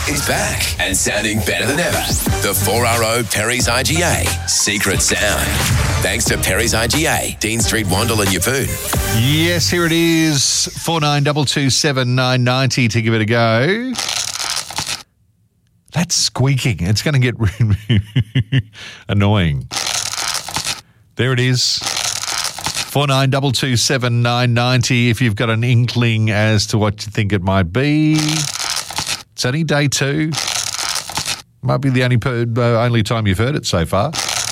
is back and sounding better than ever. The 4RO Perry's IGA Secret Sound. Thanks to Perry's IGA, Dean Street, Wandle and Yeppoon. Yes, here it is. 49227990 to give it a go. That's squeaking. It's going to get really annoying. There it is. 49227990 if you've got an inkling as to what you think it might be. It's only day 2. Might be the only time you've heard it so far.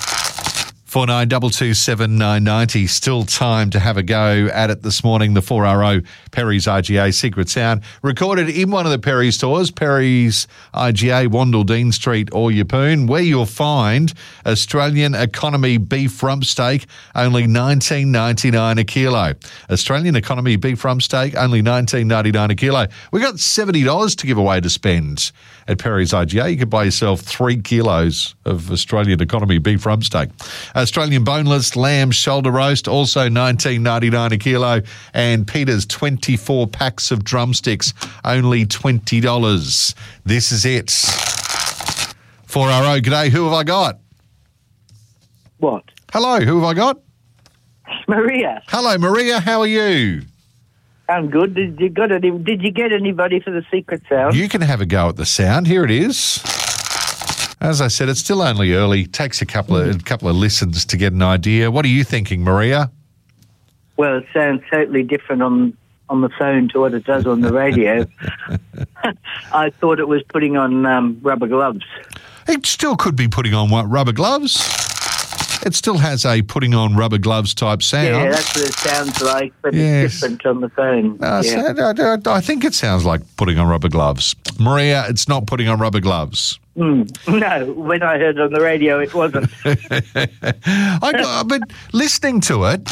49227990. Still time to have a go at it this morning. The 4RO Perry's IGA Secret Sound. Recorded in one of the Perry stores, Perry's IGA, Wandle, Dean Street or Yeppoon, where you'll find Australian Economy beef rump steak, only $19.99 a kilo. Australian Economy beef rump steak, only $19.99 a kilo. We got $70 to give away to spend at Perry's IGA. You could buy yourself 3 kilos of Australian Economy beef rump steak. Australian boneless lamb shoulder roast, also $19.99 a kilo. And Peter's 24 packs of drumsticks, only $20. This is it. 4RO, g'day. Who have I got? What? Hello, who have I got? Maria. Hello, Maria. How are you? I'm good. Did you get anybody for the Secret Sound? You can have a go at the sound. Here it is. As I said, it's still only early. Takes a couple of listens to get an idea. What are you thinking, Maria? Well, it sounds totally different on the phone to what it does on the radio. I thought it was putting on rubber gloves. It still could be putting on rubber gloves. It still has a putting on rubber gloves type sound. Yeah, that's what it sounds like, but it's different on the phone. I think it sounds like putting on rubber gloves. Maria, it's not putting on rubber gloves. No, when I heard it on the radio, it wasn't. But listening to it,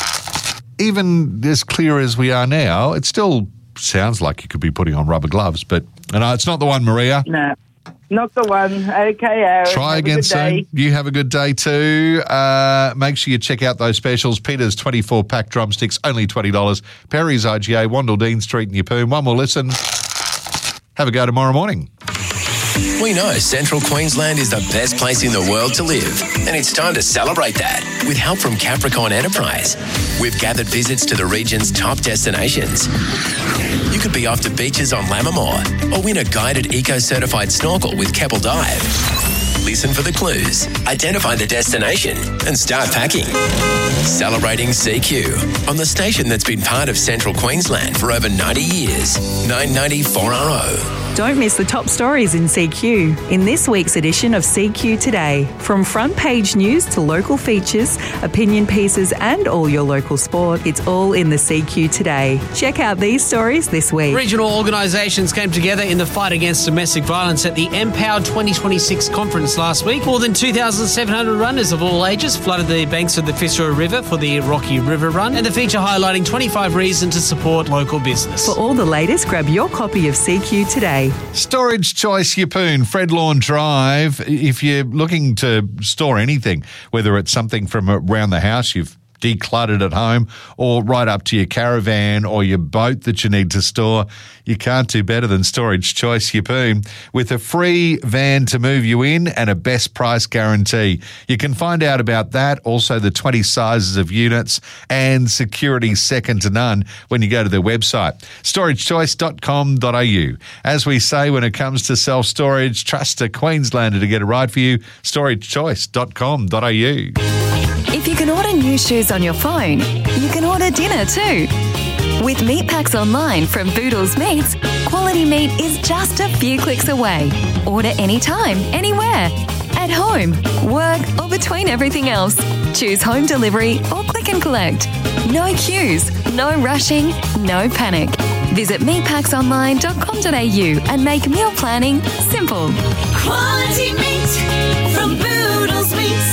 even as clear as we are now, it still sounds like you could be putting on rubber gloves. But no, it's not the one, Maria. No. Not the one. Okay, Aaron. Try again soon. You have a good day too. Make sure you check out those specials. Peter's 24-pack drumsticks, only $20. Perry's IGA, Wandle, Dean Street and Yeppoon. One more listen. Have a go tomorrow morning. We know Central Queensland is the best place in the world to live, and it's time to celebrate that with help from Capricorn Enterprise. We've gathered visits to the region's top destinations. You could be off to beaches on Lammermoor or win a guided eco-certified snorkel with Keppel Dive. Listen for the clues, identify the destination and start packing. Celebrating CQ on the station that's been part of Central Queensland for over 90 years. 990 4RO. Don't miss the top stories in CQ in this week's edition of CQ Today. From front page news to local features, opinion pieces and all your local sport, it's all in the CQ Today. Check out these stories this week. Regional organisations came together in the fight against domestic violence at the Empower 2026 conference last week. More than 2,700 runners of all ages flooded the banks of the Fitzroy River for the Rocky River Run, and the feature highlighting 25 reasons to support local business. For all the latest, grab your copy of CQ Today. Storage Choice Yeppoon, Fred Lawn Drive. If you're looking to store anything, whether it's something from around the house you've decluttered at home or right up to your caravan or your boat that you need to store, you can't do better than Storage Choice Yeppoon with a free van to move you in and a best price guarantee. You can find out about that, also the 20 sizes of units and security second to none when you go to their website, storagechoice.com.au. As we say when it comes to self-storage, trust a Queenslander to get it right for you, storagechoice.com.au. If you can order new shoes on your phone, you can order dinner too. With meat packs online from Boodles Meats, quality meat is just a few clicks away. Order anytime, anywhere. At home, work or between everything else. Choose home delivery or click and collect. No queues, no rushing, no panic. Visit meatpacksonline.com.au and make meal planning simple. Quality meat from Boodles Meats.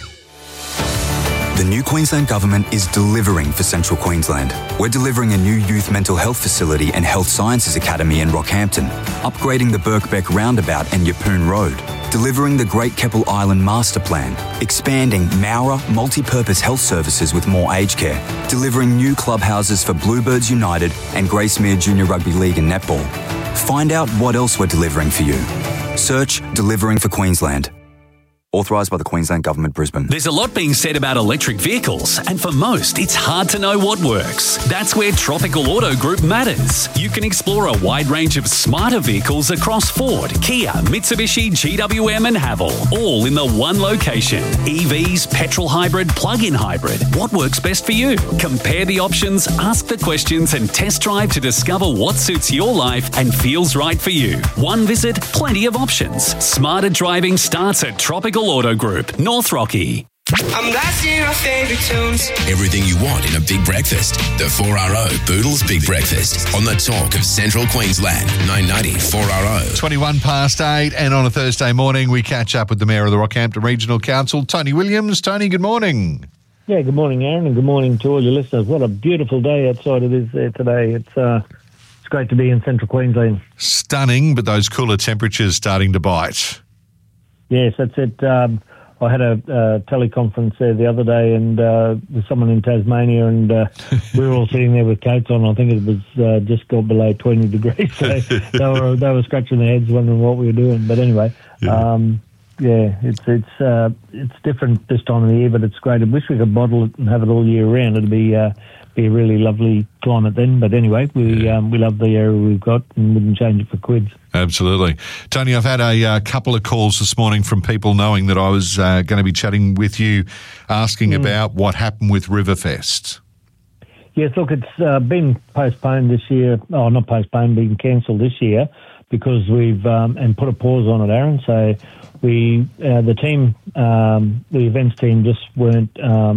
The new Queensland Government is delivering for Central Queensland. We're delivering a new youth mental health facility and health sciences academy in Rockhampton, upgrading the Birkbeck roundabout and Yeppoon Road, delivering the Great Keppel Island Master Plan, expanding Mowra multi-purpose health services with more aged care, delivering new clubhouses for Bluebirds United and Gracemere Junior Rugby League and Netball, Find out what else we're delivering for you. Search Delivering for Queensland. Authorised by the Queensland Government, Brisbane. There's a lot being said about electric vehicles, and for most, it's hard to know what works. That's where Tropical Auto Group matters. You can explore a wide range of smarter vehicles across Ford, Kia, Mitsubishi, GWM and Haval, all in the one location. EVs, petrol hybrid, plug-in hybrid. What works best for you? Compare the options, ask the questions and test drive to discover what suits your life and feels right for you. One visit, plenty of options. Smarter driving starts at Tropical Auto Group, North Rocky. I'm blasting our favorite tunes. Everything you want in a big breakfast. The 4RO Boodles Big Breakfast on the talk of Central Queensland. 990 4RO. 21 past 8, and on a Thursday morning, we catch up with the Mayor of the Rockhampton Regional Council, Tony Williams. Tony, good morning. Yeah, good morning, Aaron, and good morning to all your listeners. What a beautiful day outside it is there today. It's great to be in Central Queensland. Stunning, but those cooler temperatures starting to bite. Yes, that's it. I had a teleconference there the other day and with someone in Tasmania, and we were all sitting there with coats on. I think it was just got below 20 degrees. So they were scratching their heads wondering what we were doing. But anyway, it's different this time of the year, but it's great. I wish we could bottle it and have it all year round. It'd be a really lovely climate then. But anyway, we love the area we've got and wouldn't change it for quids. Absolutely. Tony, I've had a couple of calls this morning from people knowing that I was going to be chatting with you, asking about what happened with Riverfest. Yes, look, it's been postponed this year. Oh, not postponed, been cancelled this year because we've and put a pause on it, Aaron. So we, the team, the events team just weren't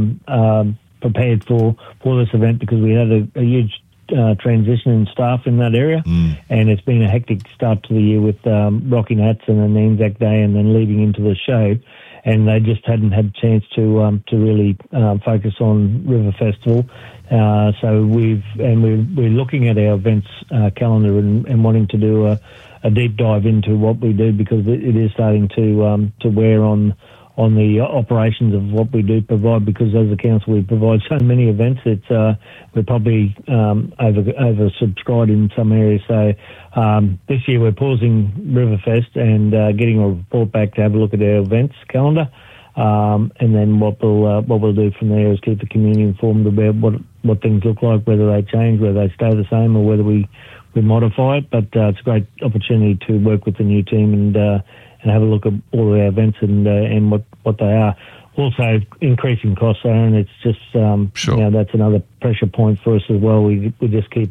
prepared for this event because we had a huge transition in staff in that area, and it's been a hectic start to the year with Rocky Nats and then the Anzac Day and then leading into the show, and they just hadn't had a chance to really focus on River Festival. So we're looking at our events calendar and wanting to do a deep dive into what we do because it is starting to wear on the operations of what we do provide, because as a council we provide so many events. It's we're probably oversubscribed in some areas. So this year we're pausing Riverfest and getting a report back to have a look at our events calendar, and then what we'll do from there is keep the community informed about what things look like, whether they change, whether they stay the same, or whether we modify it. But it's a great opportunity to work with the new team and have a look at all of our events and what they are. Also, increasing costs, Aaron. It's just sure. That's another pressure point for us as well. We just keep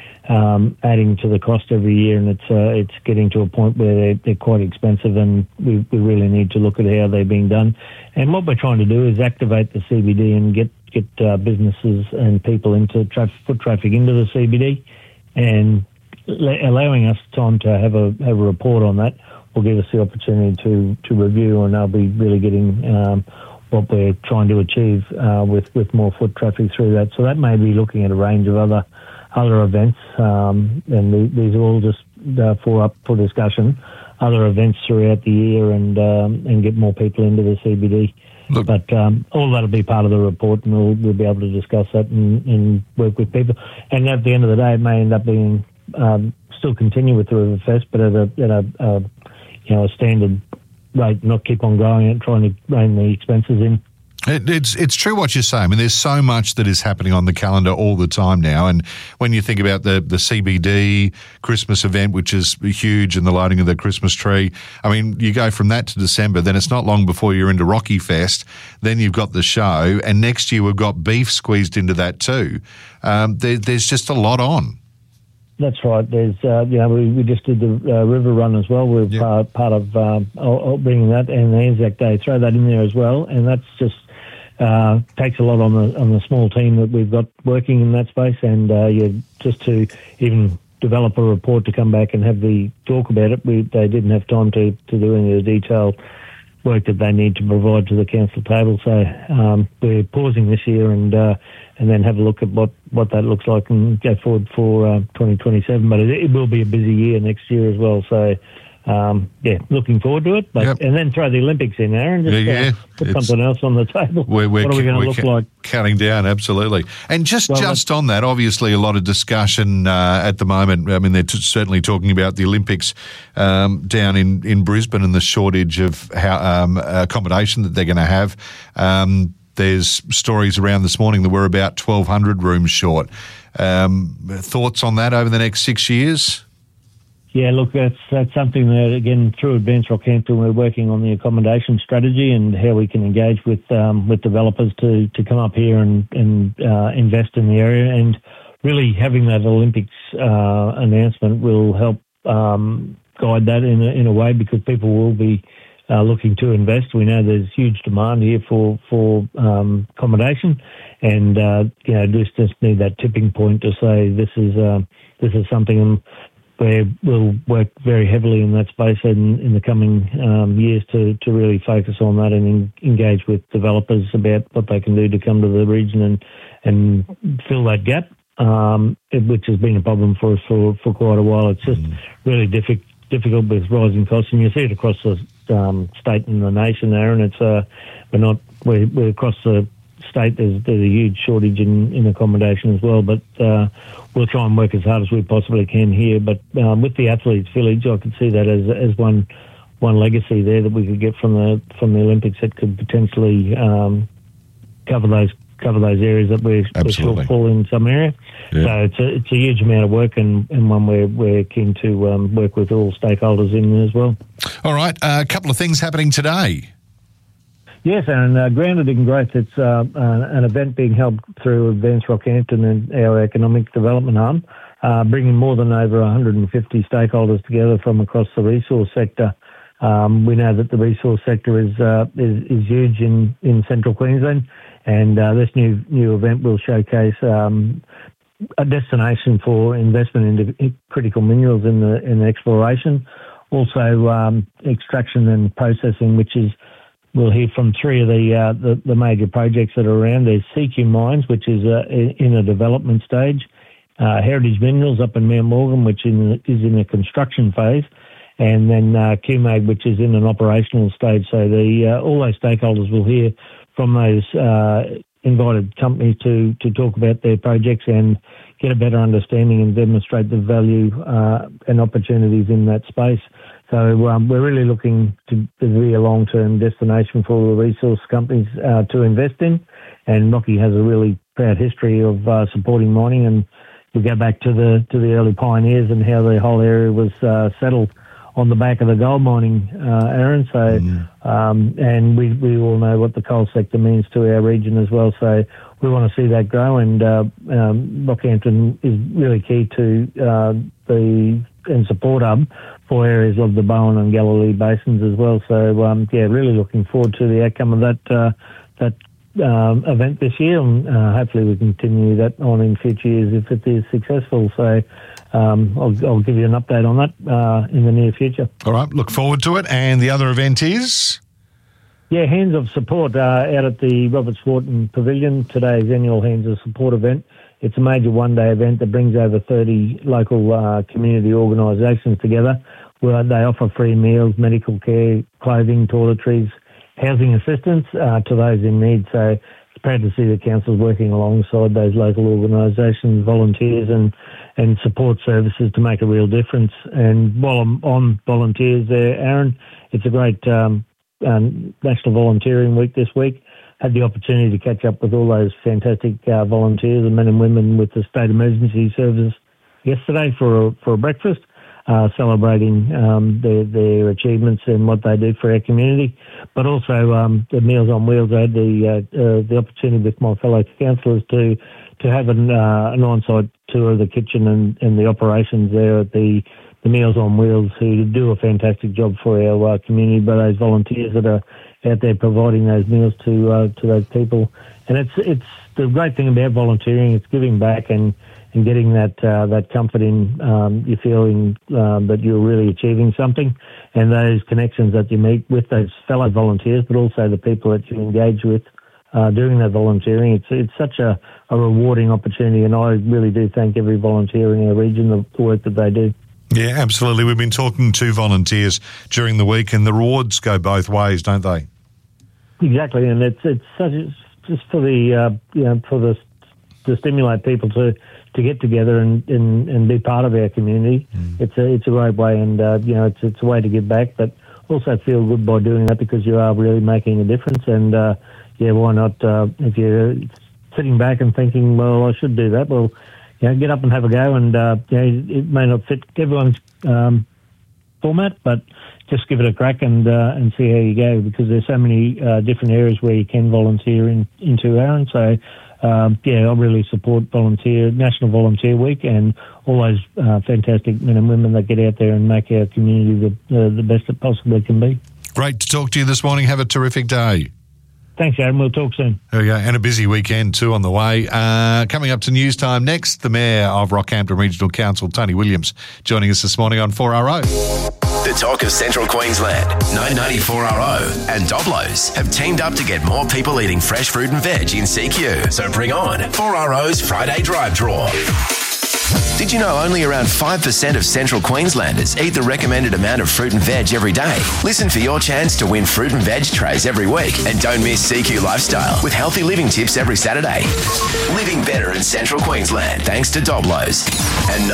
adding to the cost every year, and it's getting to a point where they're quite expensive, and we really need to look at how they're being done. And what we're trying to do is activate the CBD and get businesses and people into foot traffic into the CBD, and allowing us time to have a report on that will give us the opportunity to review, and I'll be really getting what we're trying to achieve with more foot traffic through that. So that may be looking at a range of other events, and these are all just for discussion. Other events throughout the year and get more people into the CBD. Look, but all that'll be part of the report, and we'll be able to discuss that and work with people. And at the end of the day, it may end up being still continue with the Riverfest, but at a standard rate, not keep on growing it, trying to rein the expenses in. It's true what you say. I mean, there's so much that is happening on the calendar all the time now. And when you think about the CBD Christmas event, which is huge, and the lighting of the Christmas tree, I mean, you go from that to December, then it's not long before you're into Rocky Fest. Then you've got the show, and next year we've got beef squeezed into that too. There's just a lot on. That's right. There's, we just did the River Run as well. We're part of bringing that, and the Anzac Day. Throw that in there as well, and that's just takes a lot on the small team that we've got working in that space, and just to even develop a report to come back and have the talk about it. They didn't have time to do any of the detailed work that they need to provide to the council table. So we're pausing this year and then have a look at what that looks like and go forward for 2027. But it will be a busy year next year as well. So looking forward to it. But and then throw the Olympics in there and just put something else on the table. What are we going to look like? Counting down, absolutely. And just on that, obviously a lot of discussion at the moment. I mean, they're certainly talking about the Olympics down in Brisbane and the shortage of accommodation that they're going to have. There's stories around this morning that we're about 1,200 rooms short. Thoughts on that over the next 6 years? Yeah, look, that's something that, again, through Advanced Rockhampton, we're working on the accommodation strategy and how we can engage with developers to come up here and invest in the area. And really having that Olympics announcement will help guide that in a way, because people will be looking to invest. We know there's huge demand here for accommodation, and just need that tipping point to say this is something where we'll work very heavily in that space in the coming years to really focus on that and engage with developers about what they can do to come to the region and fill that gap, which has been a problem for us for quite a while. It's just really difficult with rising costs, and you see it across the state and the nation there. And it's we're across the state. There's a huge shortage in accommodation as well. But we'll try and work as hard as we possibly can here. But with the Athletes Village, I could see that as one legacy there that we could get from the Olympics that could potentially cover those areas that we're shortfall in some area. Yeah. So it's a huge amount of work, and one we're keen to work with all stakeholders in as well. All right, a couple of things happening today. Yes, and Grounded in Growth, it's an event being held through Advanced Rockhampton and our Economic Development Hub, bringing more than over 150 stakeholders together from across the resource sector. We know that the resource sector is huge in central Queensland, and this new event will showcase a destination for investment into critical minerals in the exploration, also extraction and processing, which is we'll hear from three of the major projects that are around. There's CQ Mines, which is in a development stage, Heritage Minerals up in Mount Morgan, which is in a construction phase, and then QMAG, which is in an operational stage. So all those stakeholders will hear from those invited companies to talk about their projects and get a better understanding and demonstrate the value and opportunities in that space. So we're really looking to be a long-term destination for the resource companies to invest in, and Rocky has a really proud history of supporting mining, and we go back to the early pioneers and how the whole area was settled on the back of the gold mining, Aaron. So, and we all know what the coal sector means to our region as well. So we want to see that grow, and Rockhampton is really key to and support hub for areas of the Bowen and Galilee basins as well. So really looking forward to the outcome of that event this year, and hopefully we continue that on in future years if it is successful. So I'll give you an update on that in the near future. All right, look forward to it. And the other event is? Yeah, Hands of Support out at the Robert Swarton Pavilion. Today's annual Hands of Support event. It's a major one-day event that brings over 30 local community organisations together, where they offer free meals, medical care, clothing, toiletries, housing assistance to those in need. So it's proud to see the council's working alongside those local organisations, volunteers and support services to make a real difference. And while I'm on volunteers there, Aaron, it's a great National Volunteering Week this week. Had the opportunity to catch up with all those fantastic volunteers and men and women with the State Emergency Service yesterday for a breakfast, celebrating their achievements and what they do for our community. But also the Meals on Wheels, I had the opportunity with my fellow councillors to have an on-site tour of the kitchen and the operations there at the Meals on Wheels, who do a fantastic job for our community, but those volunteers that are out there providing those meals to those people. And it's the great thing about volunteering, it's giving back and getting that comfort in you feeling that you're really achieving something, and those connections that you meet with those fellow volunteers, but also the people that you engage with doing that volunteering. It's such a rewarding opportunity, and I really do thank every volunteer in our region for the work that they do. Yeah, absolutely. We've been talking to volunteers during the week, and the rewards go both ways, don't they? Exactly, and it's just for the to stimulate people to get together and be part of our community. It's a great way, and it's a way to give back, but also feel good by doing that because you are really making a difference. And why not? If you're sitting back and thinking, well, I should do that, well, get up and have a go. And it may not fit everyone's format, but just give it a crack and see how you go, because there's so many different areas where you can volunteer into Aaron. So, I really support National Volunteer Week and all those fantastic men and women that get out there and make our community the best it possibly can be. Great to talk to you this morning. Have a terrific day. Thanks, Aaron. We'll talk soon. There we go. And a busy weekend too on the way. Coming up to news time next, the Mayor of Rockhampton Regional Council, Tony Williams, joining us this morning on 4RO. The talk of Central Queensland, 994RO and Doblos have teamed up to get more people eating fresh fruit and veg in CQ. So bring on 4RO's Friday Drive Draw. Did you know only around 5% of Central Queenslanders eat the recommended amount of fruit and veg every day? Listen for your chance to win fruit and veg trays every week, and don't miss CQ Lifestyle with healthy living tips every Saturday. Living better in Central Queensland thanks to Doblos and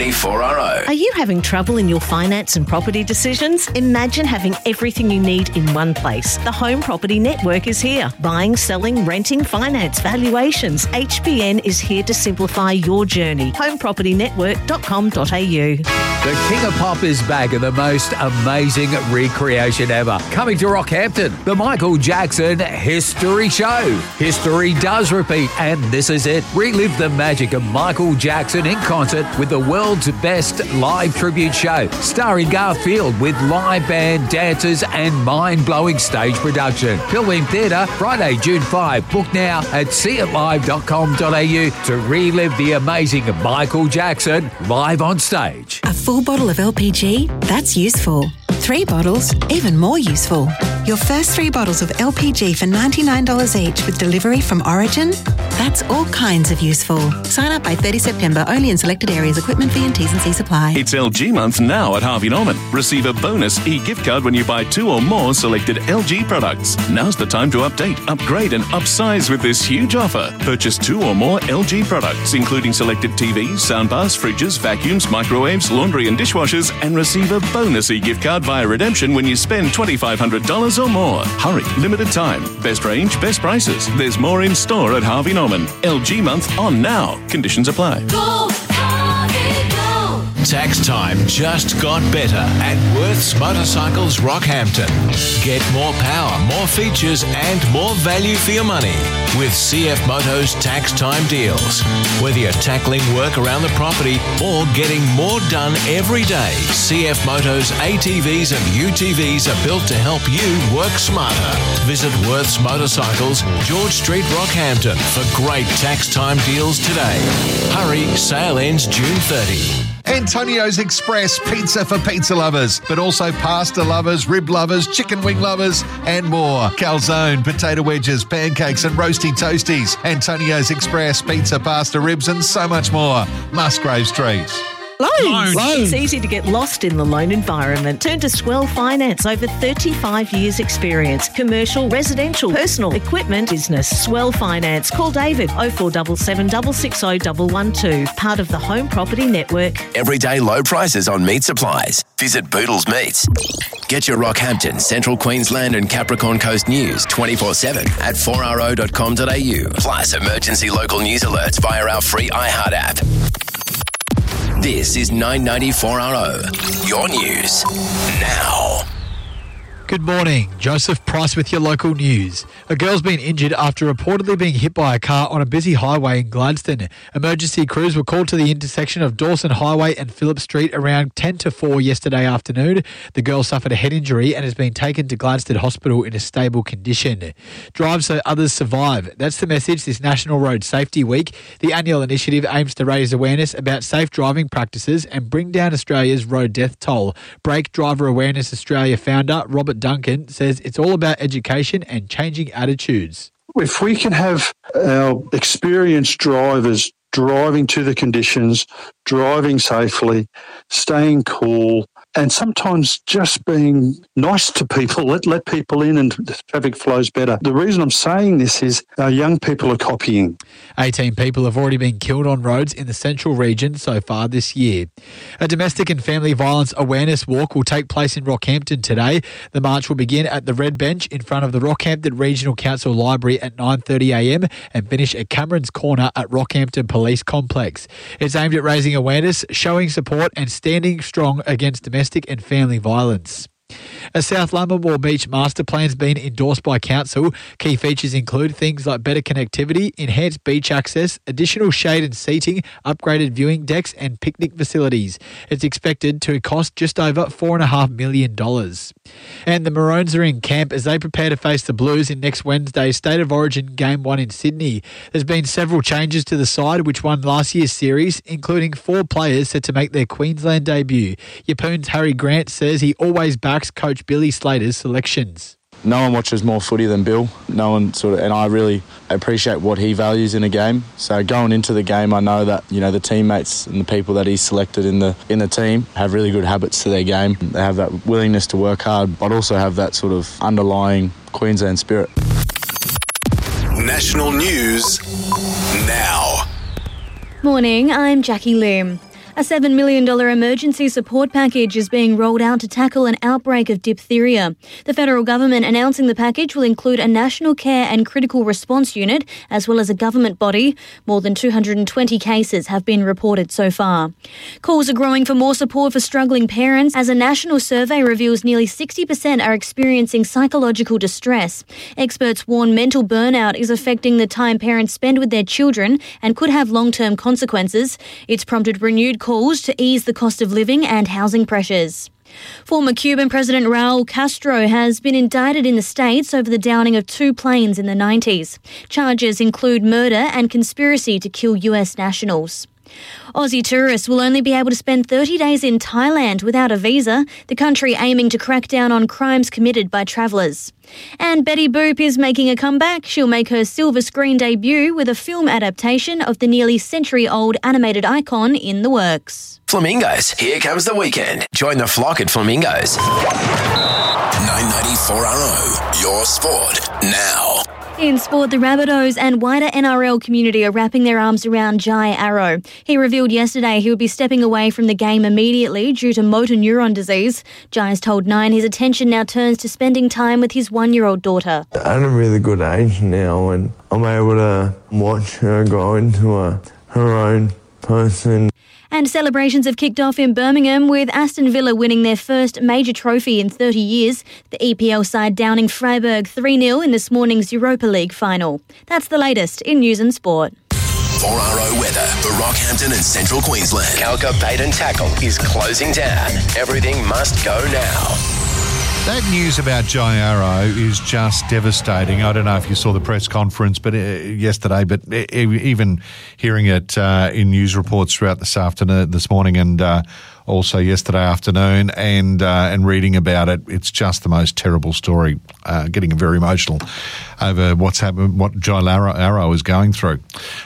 994RO. Are you having trouble in your finance and property decisions? Imagine having everything you need in one place. The Home Property Network is here. Buying, selling, renting, finance, valuations. HPN is here to simplify your journey. homepropertynetwork.com.au. The King of Pop is back in the most amazing recreation ever. Coming to Rockhampton, the Michael Jackson History Show. History does repeat, and this is it. Relive the magic of Michael Jackson in concert with the world's best live tribute show, starring Garth Field with live band, dancers, and mind-blowing stage production. Pilbeam Theatre, Friday, June 5. Book now at seeitlive.com.au to relive the amazing Michael Jackson live on stage. A full bottle of LPG? That's useful. 3 bottles? Even more useful. Your first 3 bottles of LPG for $99 each with delivery from Origin? That's all kinds of useful. Sign up by 30 September only in selected areas. Equipment fee and T's and C's apply. It's LG month now at Harvey Norman. Receive a bonus e-gift card when you buy 2 or more selected LG products. Now's the time to update, upgrade and upsize with this huge offer. Purchase 2 or more LG products, including selected TVs, soundbars, fridges, vacuums, microwaves, laundry and dishwashers, and receive a bonus e-gift card via redemption when you spend $2,500 or more. Hurry, limited time. Best range, best prices. There's more in store at Harvey Norman. LG month on now. Conditions apply. Go, Harvey, go. Tax time just got better at Worth's Motorcycles Rockhampton. Get more power, more features and more value for your money with CF Motos tax time deals. Whether you're tackling work around the property or getting more done every day, CF Motos ATVs and UTVs are built to help you work smarter. Visit Worth's Motorcycles, George Street, Rockhampton for great tax time deals today. Hurry, sale ends June 30. Antonio's Express pizza for pizza lovers, but also pasta lovers, rib lovers, chicken wing lovers, and more. Calzone, potato wedges, pancakes, and roasty toasties. Antonio's Express pizza, pasta, ribs, and so much more. Musgrave Street. Loans. It's easy to get lost in the loan environment. Turn to Swell Finance. Over 35 years experience. Commercial, residential, personal, equipment, business. Swell Finance. Call David 0477 660 112. Part of the Home Property Network. Everyday low prices on meat supplies. Visit Boodles Meats. Get your Rockhampton, Central Queensland and Capricorn Coast news 24/7 at 4RO.com.au. Plus emergency local news alerts via our free iHeart app. This is 994RO, your news now. Good morning. Joseph Price with your local news. A girl's been injured after reportedly being hit by a car on a busy highway in Gladstone. Emergency crews were called to the intersection of Dawson Highway and Phillip Street around 10 to 4 yesterday afternoon. The girl suffered a head injury and has been taken to Gladstone Hospital in a stable condition. Drive so others survive. That's the message this National Road Safety Week. The annual initiative aims to raise awareness about safe driving practices and bring down Australia's road death toll. Break Driver Awareness Australia founder Robert Duncan says it's all about education and changing attitudes. If we can have our experienced drivers driving to the conditions, driving safely, staying cool, and sometimes just being nice to people, let people in and the traffic flows better. The reason I'm saying this is our young people are copying. 18 people have already been killed on roads in the central region so far this year. A domestic and family violence awareness walk will take place in Rockhampton today. The march will begin at the Red Bench in front of the Rockhampton Regional Council Library at 9:30am and finish at Cameron's Corner at Rockhampton Police Complex. It's aimed at raising awareness, showing support and standing strong against domestic and family violence. A South Lumbawal Beach master plan has been endorsed by council. Key features include things like better connectivity, enhanced beach access, additional shade and seating, upgraded viewing decks and picnic facilities. It's expected to cost just over $4.5 million. And the Maroons are in camp as they prepare to face the Blues in next Wednesday's State of Origin Game 1 in Sydney. There's been several changes to the side which won last year's series, including 4 players set to make their Queensland debut. Yapoon's Harry Grant says he always backs Coach Billy Slater's selections. No one watches more footy than Bill. No one and I really appreciate what he values in a game. So going into the game, I know that the teammates and the people that he's selected in the team have really good habits to their game. They have that willingness to work hard, but also have that sort of underlying Queensland spirit. National news now. Morning, I'm Jackie Lim. A $7 million emergency support package is being rolled out to tackle an outbreak of diphtheria. The federal government announcing the package will include a national care and critical response unit as well as a government body. More than 220 cases have been reported so far. Calls are growing for more support for struggling parents as a national survey reveals nearly 60% are experiencing psychological distress. Experts warn mental burnout is affecting the time parents spend with their children and could have long-term consequences. It's prompted renewed calls to ease the cost of living and housing pressures. Former Cuban President Raul Castro has been indicted in the States over the downing of 2 planes in the 90s. Charges include murder and conspiracy to kill US nationals. Aussie tourists will only be able to spend 30 days in Thailand without a visa, the country aiming to crack down on crimes committed by travellers. And Betty Boop is making a comeback. She'll make her silver screen debut with a film adaptation of the nearly century-old animated icon in the works. Flamingos, here comes the weekend. Join the flock at Flamingos. 994RO, your sport now. In sport, the Rabbitohs and wider NRL community are wrapping their arms around Jai Arrow. He revealed yesterday he would be stepping away from the game immediately due to motor neuron disease. Jai's told Nine his attention now turns to spending time with his 1-year-old daughter. At a really good age now, and I'm able to watch her grow into her own person. And celebrations have kicked off in Birmingham with Aston Villa winning their first major trophy in 30 years. The EPL side downing Freiburg 3-0 in this morning's Europa League final. That's the latest in news and sport. 4RO weather for Rockhampton and Central Queensland. Calca Bait and Tackle is closing down. Everything must go now. That news about Jai Arrow is just devastating. I don't know if you saw the press conference yesterday, but even hearing it in news reports throughout this morning and also yesterday afternoon and reading about it, it's just the most terrible story, getting very emotional over what's happened, what Jai Arrow is going through.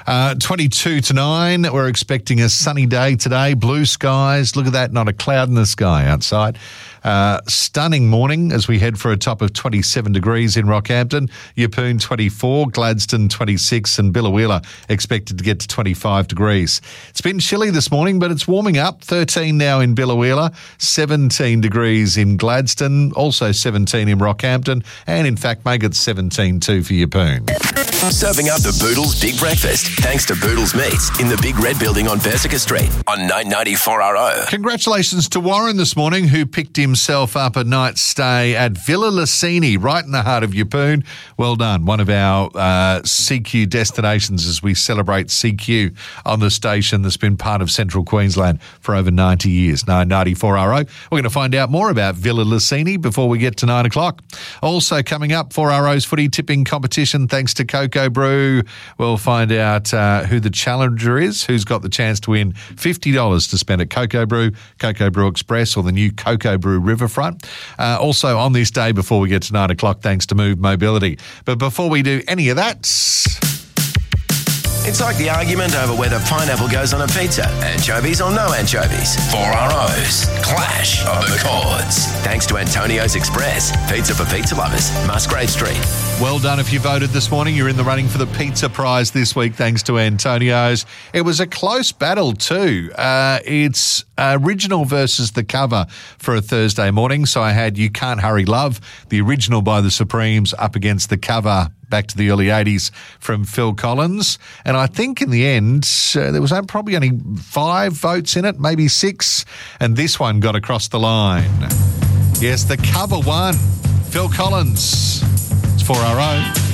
22 to 9, we're expecting a sunny day today, blue skies. Look at that, not a cloud in the sky outside. Stunning morning as we head for a top of 27 degrees in Rockhampton, Yapoon 24, Gladstone 26 and Billawheeler expected to get to 25 degrees. It's been chilly this morning, but it's warming up. 13 now in Billawheeler, 17 degrees in Gladstone, also 17 in Rockhampton, and in fact make it 17 too for Yapoon. Serving up the Boodles Big Breakfast thanks to Boodles Meats in the Big Red Building on Persica Street on 994RO. Congratulations to Warren this morning, who picked himself up a night's stay at Villa Lucini, right in the heart of Yapoon. Well done. One of our CQ destinations as we celebrate CQ on the station that's been part of Central Queensland for over 90 years. 994RO. We're going to find out more about Villa Lucini before we get to 9 o'clock. Also coming up, 4RO's footy tipping competition thanks to Cocoa Brew. We'll find out who the challenger is, who's got the chance to win $50 to spend at Cocoa Brew Express, or the new Cocoa Brew Riverfront. Also on this day before we get to 9 o'clock, thanks to Move Mobility. But before we do any of that, It's like the argument over whether pineapple goes on a pizza, anchovies or no anchovies. 4ROs, Clash of the Chords. Thanks to Antonio's Express, pizza for pizza lovers, Musgrave Street. Well done if you voted this morning. You're in the running for the pizza prize this week thanks to Antonio's. It was a close battle too. It's original versus the cover for a Thursday morning. So I had You Can't Hurry Love, the original by the Supremes, up against the cover back to the early 80s from Phil Collins. And I think in the end, there was probably only 5 votes in it, maybe 6. And this one got across the line. Yes, the cover won. Phil Collins. It's 4RO.